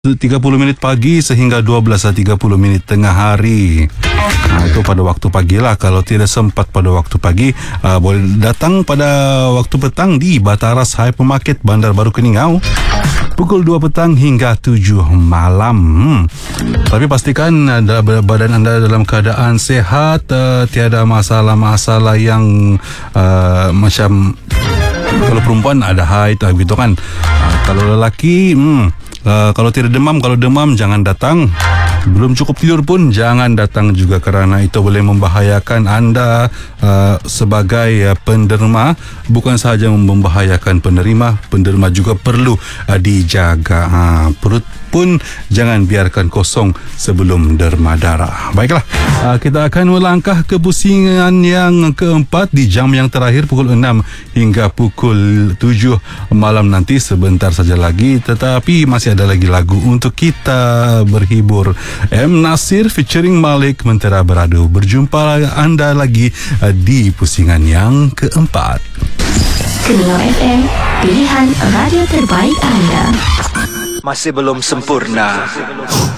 30 minit pagi sehingga 12.30 minit tengah hari. Itu pada waktu pagi lah. Kalau tidak sempat pada waktu pagi, boleh datang pada waktu petang di Bataras Hypermarket Bandar Baru Keningau pukul 2 petang hingga 7 malam. Tapi pastikan badan anda dalam keadaan sehat, tiada masalah-masalah yang macam kalau perempuan ada haid gitu kan. Kalau lelaki kalau tidak demam, kalau demam jangan datang. Belum cukup tidur pun jangan datang juga, kerana itu boleh membahayakan anda sebagai penderma. Bukan sahaja membahayakan penderma juga perlu dijaga. Perut pun jangan biarkan kosong sebelum derma darah. Baiklah, kita akan melangkah ke pusingan yang keempat di jam yang terakhir pukul 6 hingga pukul 7 malam nanti, sebentar saja lagi. Tetapi masih ada lagi lagu untuk kita berhibur. M. Nasir featuring Malik, Mentera Beradu. Berjumpa anda lagi di pusingan yang keempat. Keningau FM, pilihan radio terbaik anda. Masih belum sempurna.